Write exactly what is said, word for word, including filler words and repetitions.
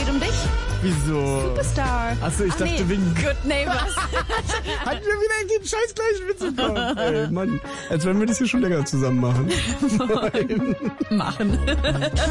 geht um dich. Wieso? Superstar. Achso, ich Ach, dachte nee. wegen... Good Neighbors. Hat mir wieder den scheiß gleichen Witz im Kopf. Ey, Mann, als wenn wir das hier schon länger zusammen machen. Machen.